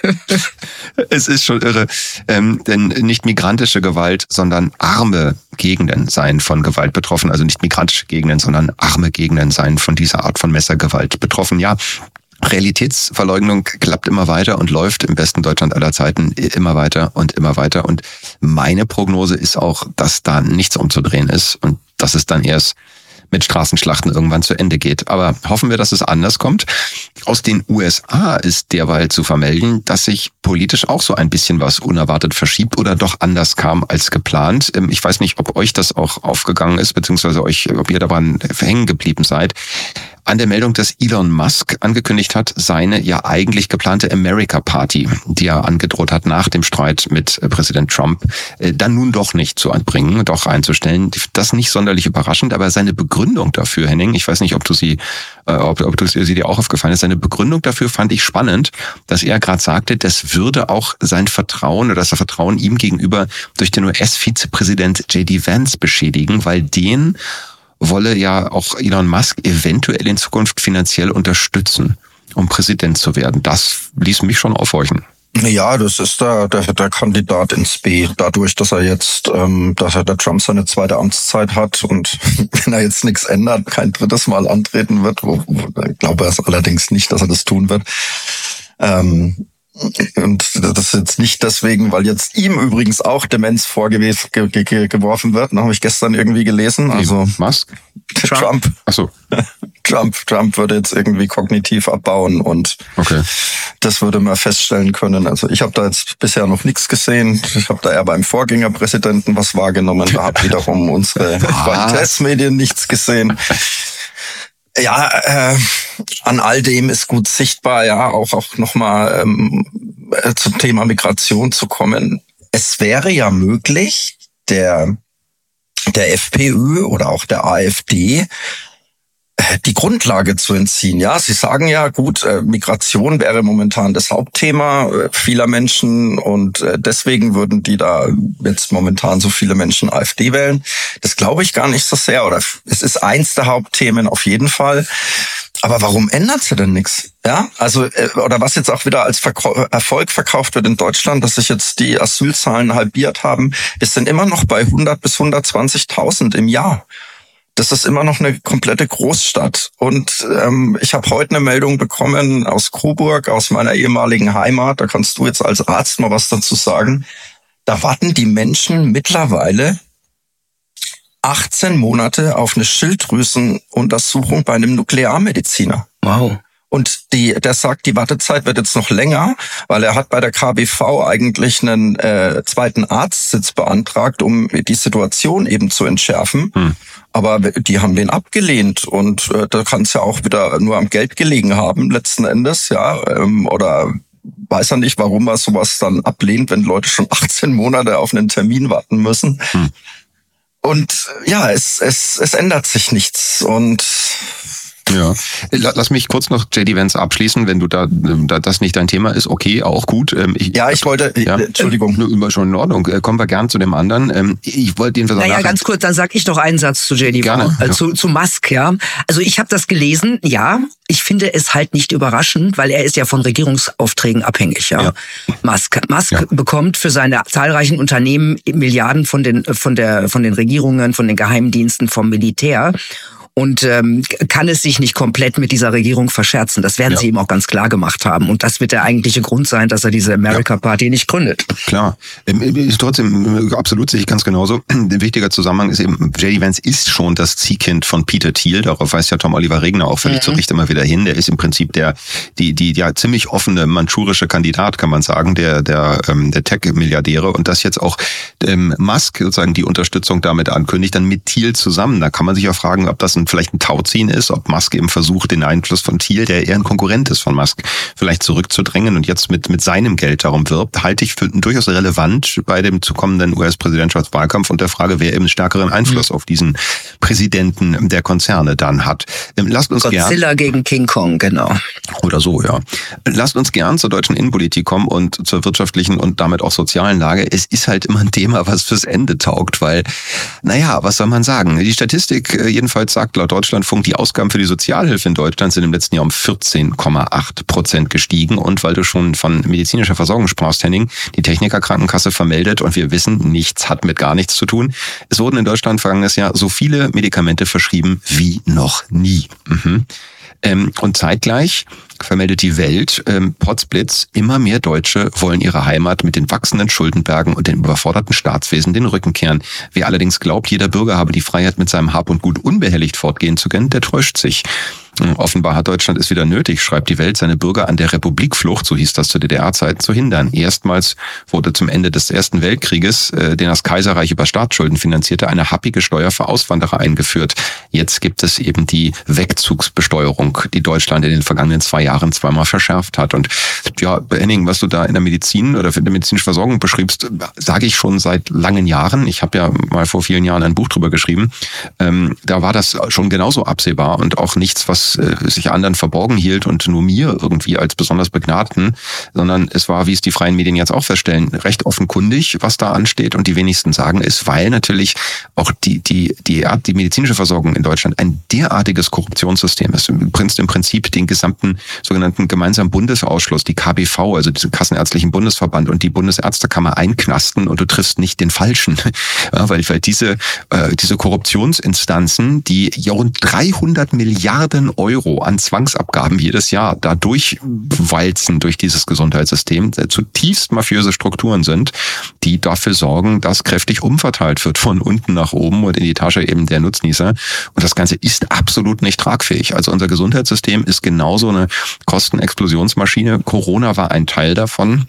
Es ist schon irre, ähm, denn nicht migrantische Gewalt, sondern arme Gegenden seien von Gewalt betroffen. Also nicht migrantische Gegenden, sondern arme Gegenden seien von dieser Art von Messergewalt betroffen. Ja, Realitätsverleugnung klappt immer weiter und läuft im besten Deutschland aller Zeiten immer weiter und immer weiter. Und meine Prognose ist auch, dass da nichts umzudrehen ist und dass es dann erst mit Straßenschlachten irgendwann zu Ende geht. Aber hoffen wir, dass es anders kommt. Aus den U S A ist derweil zu vermelden, dass sich politisch auch so ein bisschen was unerwartet verschiebt oder doch anders kam als geplant. Ich weiß nicht, ob euch das auch aufgegangen ist, beziehungsweise euch, ob ihr daran hängen geblieben seid. An der Meldung, dass Elon Musk angekündigt hat, seine ja eigentlich geplante America Party, die er angedroht hat, nach dem Streit mit Präsident Trump, dann nun doch nicht zu anbringen, doch einzustellen. Das nicht sonderlich überraschend, aber seine Begründung dafür, Henning, ich weiß nicht, ob du sie, ob, ob du sie dir auch aufgefallen ist, seine Begründung dafür fand ich spannend, dass er gerade sagte, das würde auch sein Vertrauen oder das Vertrauen ihm gegenüber durch den U S-Vizepräsident J D Vance beschädigen, weil den wolle ja auch Elon Musk eventuell in Zukunft finanziell unterstützen, um Präsident zu werden. Das ließ mich schon aufhorchen. Ja, das ist der, der, der Kandidat ins B. Dadurch, dass er jetzt, ähm, dass er der Trump seine zweite Amtszeit hat und wenn er jetzt nichts ändert, kein drittes Mal antreten wird, wo, wo, ich glaube es allerdings nicht, dass er das tun wird. Ähm, Und das ist jetzt nicht deswegen, weil jetzt ihm übrigens auch Demenz vorgeworfen ge- ge- geworfen wird. Das habe ich gestern irgendwie gelesen. Also Musk? Trump. Trump. Ach so. Trump, Trump würde jetzt irgendwie kognitiv abbauen und okay. Das würde man feststellen können. Also ich habe da jetzt bisher noch nichts gesehen. Ich habe da eher beim Vorgängerpräsidenten was wahrgenommen. Da hat wiederum unsere Qualitätsmedien nichts gesehen. Ja, äh, an all dem ist gut sichtbar, ja, auch auch nochmal ähm, zum Thema Migration zu kommen. Es wäre ja möglich, der der FPÖ oder auch der AfD die Grundlage zu entziehen. Ja, sie sagen ja, gut, Migration wäre momentan das Hauptthema vieler Menschen und deswegen würden die da jetzt momentan so viele Menschen AfD wählen. Das glaube ich gar nicht so sehr, oder es ist eins der Hauptthemen auf jeden Fall. Aber warum ändert sie denn nichts? Ja, also, oder was jetzt auch wieder als Verkau- Erfolg verkauft wird in Deutschland, dass sich jetzt die Asylzahlen halbiert haben, ist dann immer noch bei hundert bis hundertzwanzigtausend im Jahr. Das ist immer noch eine komplette Großstadt. Und ähm, ich habe heute eine Meldung bekommen aus Coburg, aus meiner ehemaligen Heimat. Da kannst du jetzt als Arzt mal was dazu sagen. Da warten die Menschen mittlerweile achtzehn Monate auf eine Schilddrüsenuntersuchung bei einem Nuklearmediziner. Wow. Und die, der sagt, die Wartezeit wird jetzt noch länger, weil er hat bei der K B V eigentlich einen äh, zweiten Arztsitz beantragt, um die Situation eben zu entschärfen. Hm. Aber die haben den abgelehnt und äh, da kann es ja auch wieder nur am Geld gelegen haben letzten Endes, ja, ähm, oder weiß er nicht, warum er sowas dann ablehnt, wenn Leute schon achtzehn Monate auf einen Termin warten müssen. Hm. Und ja, es es es ändert sich nichts und ja, lass mich kurz noch J D Vance abschließen, wenn du da, da das nicht dein Thema ist, okay, auch gut. Ich, ja, ich wollte, ja, Entschuldigung. Nur schon in Ordnung, kommen wir gern zu dem anderen. Ich wollte den Naja, ganz kurz, dann sag ich noch einen Satz zu J D Vance, äh, ja. zu, zu Musk, ja. Also ich habe das gelesen, ja, ich finde es halt nicht überraschend, weil er ist ja von Regierungsaufträgen abhängig, ja. ja. Musk, Musk ja. bekommt für seine zahlreichen Unternehmen Milliarden von den, von der, von den Regierungen, von den Geheimdiensten, vom Militär. Und ähm, kann es sich nicht komplett mit dieser Regierung verscherzen. Das werden ja. sie ihm auch ganz klar gemacht haben. Und das wird der eigentliche Grund sein, dass er diese America Party ja. nicht gründet. Klar. Ähm, trotzdem, absolut sehe ich ganz genauso. Ein wichtiger Zusammenhang ist eben, J D Vance ist schon das Ziehkind von Peter Thiel. Darauf weist ja Tom Oliver Regner auch völlig mhm. zu Recht immer wieder hin. Der ist im Prinzip der, die, die, ja, ziemlich offene mandschurische Kandidat, kann man sagen, der, der, ähm, der Tech-Milliardäre. Und dass jetzt auch ähm, Musk sozusagen die Unterstützung damit ankündigt, dann mit Thiel zusammen. Da kann man sich ja fragen, ob das ein vielleicht ein Tauziehen ist, ob Musk eben versucht, den Einfluss von Thiel, der eher ein Konkurrent ist von Musk, vielleicht zurückzudrängen und jetzt mit mit seinem Geld darum wirbt, halte ich für durchaus relevant bei dem zu kommenden U S-Präsidentschaftswahlkampf und der Frage, wer eben stärkeren Einfluss mhm. auf diesen Präsidenten der Konzerne dann hat. Lasst uns Godzilla gern, gegen King Kong, genau. Oder so, ja. Lasst uns gern zur deutschen Innenpolitik kommen und zur wirtschaftlichen und damit auch sozialen Lage. Es ist halt immer ein Thema, was fürs Ende taugt, weil, naja, was soll man sagen? Die Statistik jedenfalls sagt laut Deutschlandfunk, die Ausgaben für die Sozialhilfe in Deutschland sind im letzten Jahr um vierzehn Komma acht Prozent gestiegen. Und weil du schon von medizinischer Versorgung sprachst, Henning, die Technikerkrankenkasse vermeldet, und wir wissen, nichts hat mit gar nichts zu tun. Es wurden in Deutschland vergangenes Jahr so viele Medikamente verschrieben wie noch nie. Mhm. Ähm, und zeitgleich vermeldet die Welt, ähm, Potzblitz, immer mehr Deutsche wollen ihre Heimat mit den wachsenden Schuldenbergen und dem überforderten Staatswesen den Rücken kehren. Wer allerdings glaubt, jeder Bürger habe die Freiheit, mit seinem Hab und Gut unbehelligt fortgehen zu können, der täuscht sich. Offenbar hat Deutschland es wieder nötig, schreibt die Welt, seine Bürger an der Republikflucht, so hieß das zu D D R-Zeiten, zu hindern. Erstmals wurde zum Ende des Ersten Weltkrieges, äh, den das Kaiserreich über Staatsschulden finanzierte, eine happige Steuer für Auswanderer eingeführt. Jetzt gibt es eben die Wegzugsbesteuerung, die Deutschland in den vergangenen zwei Jahren zweimal verschärft hat. Und ja, Henning, was du da in der Medizin oder in der medizinischen Versorgung beschriebst, sage ich schon seit langen Jahren. Ich habe ja mal vor vielen Jahren ein Buch drüber geschrieben. Ähm, da war das schon genauso absehbar und auch nichts, was sich anderen verborgen hielt und nur mir irgendwie als besonders Begnadeten, sondern es war, wie es die freien Medien jetzt auch feststellen, recht offenkundig, was da ansteht, und die wenigsten sagen es, weil natürlich auch die die die die medizinische Versorgung in Deutschland ein derartiges Korruptionssystem ist. Im Prinzip den gesamten sogenannten gemeinsamen Bundesausschluss, die K B V, also diesen Kassenärztlichen Bundesverband und die Bundesärztekammer einknasten und du triffst nicht den Falschen, ja, weil weil diese äh, diese Korruptionsinstanzen, die ja rund dreihundert Milliarden Euro an Zwangsabgaben jedes Jahr da durchwalzen durch dieses Gesundheitssystem, zutiefst mafiöse Strukturen sind, die dafür sorgen, dass kräftig umverteilt wird von unten nach oben und in die Tasche eben der Nutznießer. Und das Ganze ist absolut nicht tragfähig. Also unser Gesundheitssystem ist genauso eine Kostenexplosionsmaschine. Corona war ein Teil davon.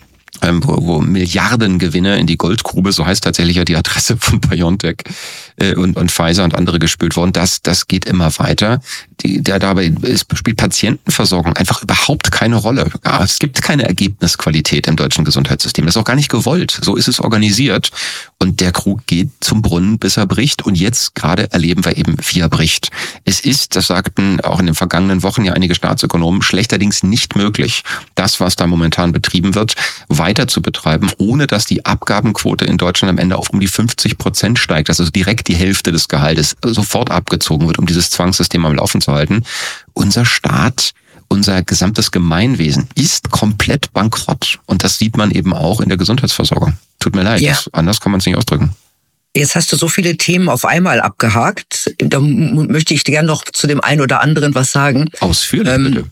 ähm, wo, wo Milliardengewinne in die Goldgrube, so heißt tatsächlich ja die Adresse von BioNTech äh, und, und Pfizer und andere gespült worden. Das, das geht immer weiter. Die, der dabei ist, spielt Patientenversorgung einfach überhaupt keine Rolle. Ja, es gibt keine Ergebnisqualität im deutschen Gesundheitssystem. Das ist auch gar nicht gewollt. So ist es organisiert. Und der Krug geht zum Brunnen, bis er bricht. Und jetzt gerade erleben wir eben, wie er bricht. Es ist, das sagten auch in den vergangenen Wochen ja einige Staatsökonomen, schlechterdings nicht möglich, das, was da momentan betrieben wird, weiter zu betreiben, ohne dass die Abgabenquote in Deutschland am Ende auf um die fünfzig Prozent steigt. Also direkt die Hälfte des Gehaltes sofort abgezogen wird, um dieses Zwangssystem am Laufen zu halten. Unser Staat, unser gesamtes Gemeinwesen ist komplett bankrott. Und das sieht man eben auch in der Gesundheitsversorgung. Tut mir leid, ja. das, anders kann man es nicht ausdrücken. Jetzt hast du so viele Themen auf einmal abgehakt. Da m- möchte ich gerne noch zu dem einen oder anderen was sagen. Ausführlich, ähm, bitte.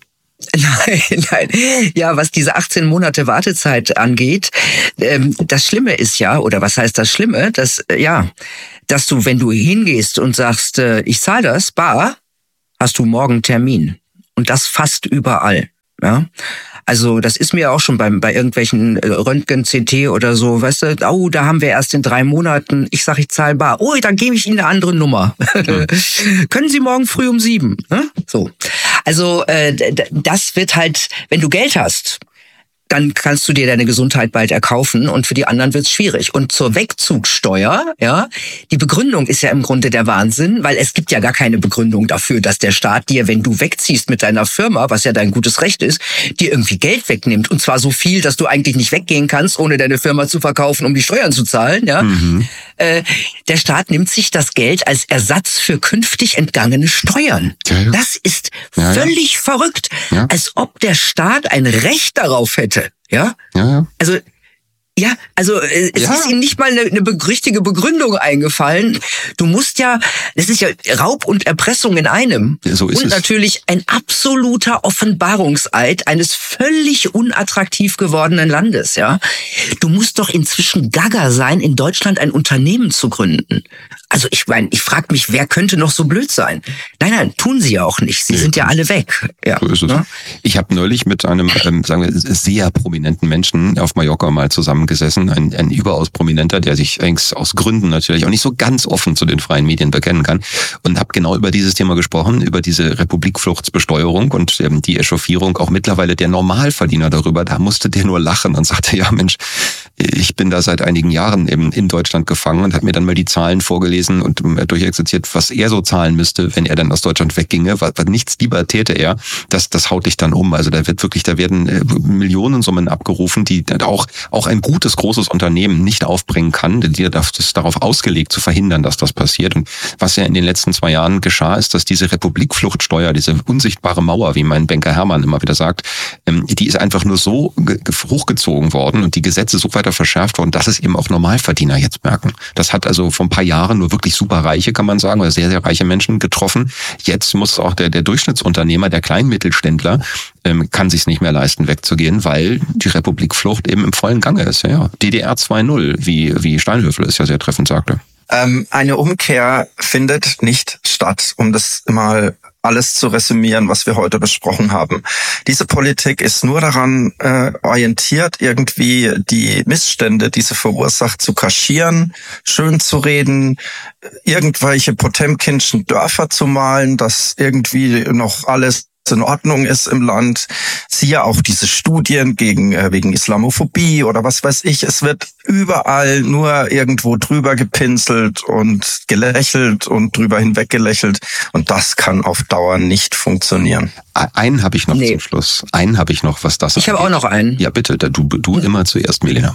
Nein, nein. Ja, was diese achtzehn Monate Wartezeit angeht, ähm, das Schlimme ist ja, oder was heißt das Schlimme, dass, äh, ja, dass du, wenn du hingehst und sagst, äh, ich zahle das bar, hast du morgen Termin. Und das fast überall, ja. Also das ist mir auch schon beim bei irgendwelchen Röntgen, C T oder so, weißt du, oh, da haben wir erst in drei Monaten, ich sag, ich zahle bar. Oh, dann gebe ich Ihnen eine andere Nummer. Hm. Können Sie morgen früh um sieben? Ne? So. Also äh, das wird halt, wenn du Geld hast, dann kannst du dir deine Gesundheit bald erkaufen und für die anderen wird's schwierig. Und zur Wegzugsteuer, ja, die Begründung ist ja im Grunde der Wahnsinn, weil es gibt ja gar keine Begründung dafür, dass der Staat dir, wenn du wegziehst mit deiner Firma, was ja dein gutes Recht ist, dir irgendwie Geld wegnimmt. Und zwar so viel, dass du eigentlich nicht weggehen kannst, ohne deine Firma zu verkaufen, um die Steuern zu zahlen, ja. Mhm. Äh, der Staat nimmt sich das Geld als Ersatz für künftig entgangene Steuern. Ja, ja. Das ist ja, völlig ja. verrückt. Ja. Als ob der Staat ein Recht darauf hätte. Ja? Ja, ja. Also, ja, also es ja. ist ihm nicht mal eine, eine be- richtige Begründung eingefallen. Du musst ja, das ist ja Raub und Erpressung in einem. Ja, so ist und es. natürlich ein absoluter Offenbarungseid eines völlig unattraktiv gewordenen Landes. Ja, du musst doch inzwischen gaga sein, in Deutschland ein Unternehmen zu gründen. Also ich meine, ich frage mich, wer könnte noch so blöd sein? Nein, nein, tun sie ja auch nicht. Sie nee. sind ja alle weg. Ja. So ist es. Ja? Ich habe neulich mit einem, ähm, sagen wir, sehr prominenten Menschen auf Mallorca mal zusammengesessen. Ein, ein überaus prominenter, der sich eigentlich aus Gründen natürlich auch nicht so ganz offen zu den freien Medien bekennen kann. Und habe genau über dieses Thema gesprochen, über diese Republikfluchtsbesteuerung und ähm, die Echauffierung. Auch mittlerweile der Normalverdiener darüber, da musste der nur lachen und sagte, ja Mensch, ich bin da seit einigen Jahren eben in Deutschland gefangen und hat mir dann mal die Zahlen vorgelesen und durchexerziert, was er so zahlen müsste, wenn er dann aus Deutschland wegginge. Was, was nichts lieber täte er, das, das haut dich dann um. Also da wird wirklich, da werden äh, Millionensummen abgerufen, die auch, auch ein gutes, großes Unternehmen nicht aufbringen kann. Die das ist darauf ausgelegt, zu verhindern, dass das passiert. Und was ja in den letzten zwei Jahren geschah, ist, dass diese Republikfluchtsteuer, diese unsichtbare Mauer, wie mein Banker Hermann immer wieder sagt, ähm, die ist einfach nur so ge- hochgezogen worden und die Gesetze so weiter verschärft worden, dass es eben auch Normalverdiener jetzt merken. Das hat also vor ein paar Jahren nur wirklich super Reiche, kann man sagen, oder sehr, sehr reiche Menschen getroffen. Jetzt muss auch der, der Durchschnittsunternehmer, der Kleinmittelständler, ähm, kann sich's nicht mehr leisten, wegzugehen, weil die Republikflucht eben im vollen Gange ist. Ja, ja. D D R zwei Punkt null, wie, wie Steinhöfel es ja sehr treffend sagte. Ähm, eine Umkehr findet nicht statt, um das mal alles zu resümieren, was wir heute besprochen haben. Diese Politik ist nur daran äh, orientiert, irgendwie die Missstände, die sie verursacht, zu kaschieren, schön zu reden, irgendwelche Potemkinschen Dörfer zu malen, dass irgendwie noch alles in Ordnung ist im Land. Siehe auch diese Studien gegen äh, wegen Islamophobie oder was weiß ich. Es wird überall nur irgendwo drüber gepinselt und gelächelt und drüber hinweg gelächelt. Und das kann auf Dauer nicht funktionieren. Einen habe ich noch nee. zum Schluss. Einen habe ich noch, was das Ich habe auch noch einen. Ja, bitte. Du, du immer zuerst, Milena.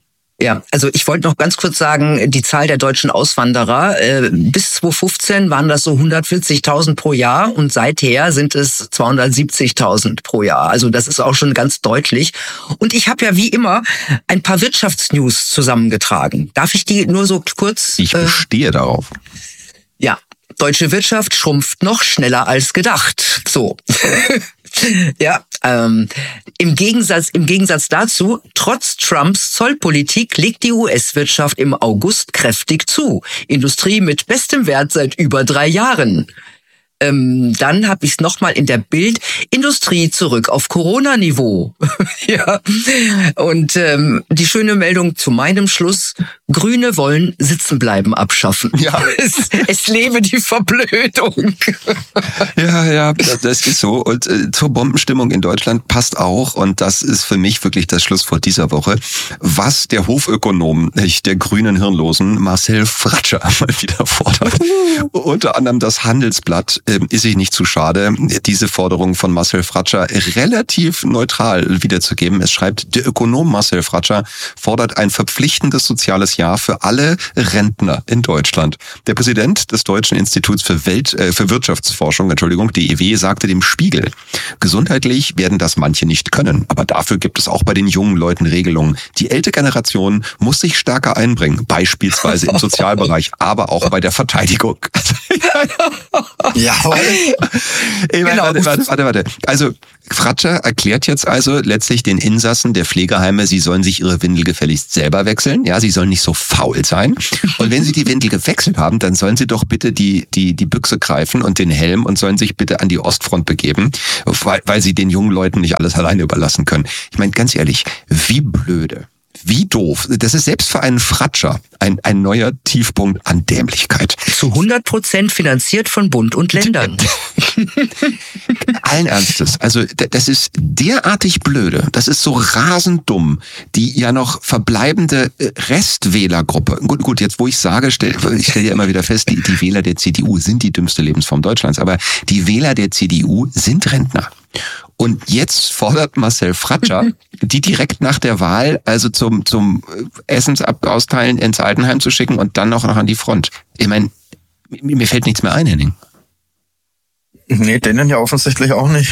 Ja, also ich wollte noch ganz kurz sagen, die Zahl der deutschen Auswanderer, äh, bis zweitausendfünfzehn waren das so hundertvierzigtausend pro Jahr und seither sind es zweihundertsiebzigtausend pro Jahr. Also das ist auch schon ganz deutlich. Und ich habe ja wie immer ein paar Wirtschaftsnews zusammengetragen. Darf ich die nur so kurz... Ich bestehe äh, darauf. Ja, deutsche Wirtschaft schrumpft noch schneller als gedacht. So. Ja, ähm, im Gegensatz, im Gegensatz dazu, trotz Trumps Zollpolitik legt die U S-Wirtschaft im August kräftig zu. Industrie mit bestem Wert seit über drei Jahren. Ähm, dann habe ich es nochmal in der Bild, Industrie zurück auf Corona-Niveau. Ja. Und ähm, die schöne Meldung zu meinem Schluss, Grüne wollen Sitzenbleiben abschaffen. Ja. Es, es lebe die Verblödung. Ja, ja, das ist so. Und äh, zur Bombenstimmung in Deutschland passt auch, und das ist für mich wirklich das Schlusswort dieser Woche, was der Hofökonom der grünen Hirnlosen Marcel Fratscher mal wieder fordert. Unter anderem das Handelsblatt äh, ist sich nicht zu schade, diese Forderung von Marcel Fratscher relativ neutral wiederzugeben. Es schreibt, der Ökonom Marcel Fratscher fordert ein verpflichtendes soziales Jahr für alle Rentner in Deutschland. Der Präsident des Deutschen Instituts für Welt, äh, für Wirtschaftsforschung, Entschuldigung, D I W, sagte dem Spiegel, gesundheitlich werden das manche nicht können, aber dafür gibt es auch bei den jungen Leuten Regelungen. Die ältere Generation muss sich stärker einbringen, beispielsweise im Sozialbereich, aber auch bei der Verteidigung. Ja, Ey, Genau. warte, warte, warte, warte. Also Fratscher erklärt jetzt also letztlich den Insassen der Pflegeheime, sie sollen sich ihre Windel gefälligst selber wechseln. Ja, sie sollen nicht so faul sein. Und wenn sie die Windel gewechselt haben, dann sollen sie doch bitte die die die Büchse greifen und den Helm und sollen sich bitte an die Ostfront begeben, weil, weil sie den jungen Leuten nicht alles alleine überlassen können. Ich meine, ganz ehrlich, wie blöde. Wie doof. Das ist selbst für einen Fratscher ein, ein neuer Tiefpunkt an Dämlichkeit. Zu hundert Prozent finanziert von Bund und Ländern. Allen Ernstes. Also das ist derartig blöde. Das ist so rasend dumm. Die ja noch verbleibende Restwählergruppe. Gut, gut. Jetzt wo ich sage, stell, ich stelle ja immer wieder fest, die, die Wähler der C D U sind die dümmste Lebensform Deutschlands. Aber die Wähler der C D U sind Rentner. Und jetzt fordert Marcel Fratscher, die direkt nach der Wahl also zum zum Essensausteilen ins Altenheim zu schicken und dann noch an die Front. Ich meine, mir fällt nichts mehr ein, Henning. Nee, denen ja offensichtlich auch nicht.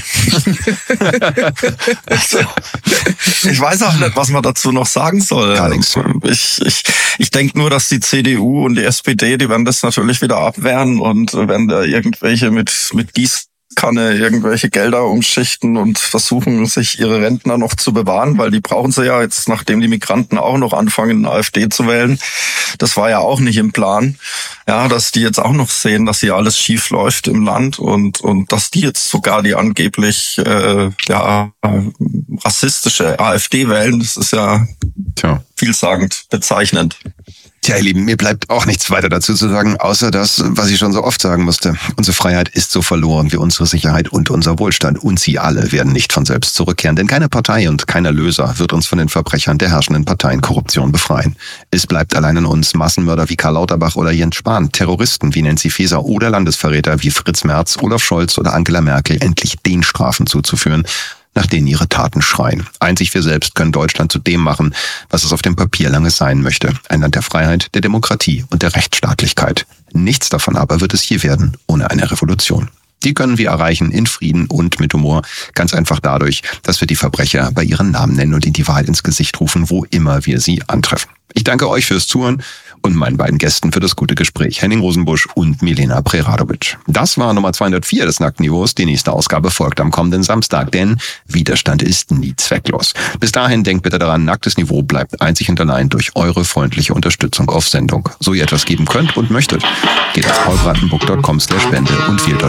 Also, ich weiß auch nicht, was man dazu noch sagen soll. Gar nichts. Ich, ich, ich denke nur, dass die C D U und die S P D, die werden das natürlich wieder abwehren und werden da irgendwelche mit mit Gieß Kanne irgendwelche Gelder umschichten und versuchen, sich ihre Rentner noch zu bewahren, weil die brauchen sie ja jetzt, nachdem die Migranten auch noch anfangen, AfD zu wählen. Das war ja auch nicht im Plan. Ja, dass die jetzt auch noch sehen, dass hier alles schief läuft im Land und und dass die jetzt sogar die angeblich äh, ja rassistische AfD wählen, das ist ja Tja. vielsagend, bezeichnend. Tja, ihr Lieben, mir bleibt auch nichts weiter dazu zu sagen, außer das, was ich schon so oft sagen musste. Unsere Freiheit ist so verloren wie unsere Sicherheit und unser Wohlstand. Und sie alle werden nicht von selbst zurückkehren. Denn keine Partei und kein Erlöser wird uns von den Verbrechern der herrschenden Parteienkorruption befreien. Es bleibt allein an uns, Massenmörder wie Karl Lauterbach oder Jens Spahn, Terroristen wie Nancy Faeser oder Landesverräter wie Fritz Merz, Olaf Scholz oder Angela Merkel endlich den Strafen zuzuführen, nach denen ihre Taten schreien. Einzig wir selbst können Deutschland zu dem machen, was es auf dem Papier lange sein möchte. Ein Land der Freiheit, der Demokratie und der Rechtsstaatlichkeit. Nichts davon aber wird es hier werden, ohne eine Revolution. Die können wir erreichen in Frieden und mit Humor. Ganz einfach dadurch, dass wir die Verbrecher bei ihren Namen nennen und ihnen die Wahrheit ins Gesicht rufen, wo immer wir sie antreffen. Ich danke euch fürs Zuhören und meinen beiden Gästen für das gute Gespräch, Henning Rosenbusch und Milena Preradovic. Das war Nummer zweihundertvier des Nacktniveaus. Die nächste Ausgabe folgt am kommenden Samstag, denn Widerstand ist nie zwecklos. Bis dahin denkt bitte daran, Nacktes Niveau bleibt einzig und allein durch eure freundliche Unterstützung auf Sendung. So ihr etwas geben könnt und möchtet, geht auf paulbrandenburg punkt com slash spende und wählt